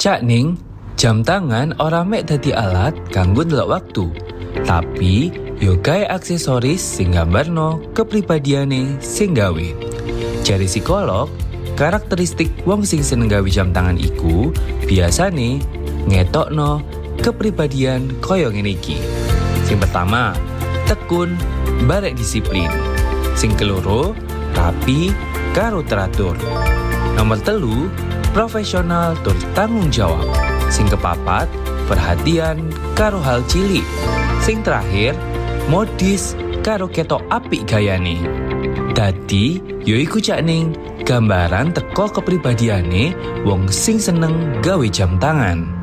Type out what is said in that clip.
Cak Ning, jam tangan ora mek dadi alat kanggo ndelok waktu, tapi yo gawe aksesoris sing nggambarno kepribadiane sing gawe. Jare psikolog, karakteristik wong sing seneng gawe jam tangan iku biasane ngetokno kepribadian koyo ngene iki. Sing pertama, tekun, barek disiplin. Sing keloro, rapi karo teratur. Nomor telu, profesional tur tanggung jawab. Sing kepapat, perhatian karo hal cilik. Sing terakhir, modis karo ketok apik gayane. Dadi, yoiku Cak Ning, gambaran teko kepribadiane wong sing seneng gawe jam tangan.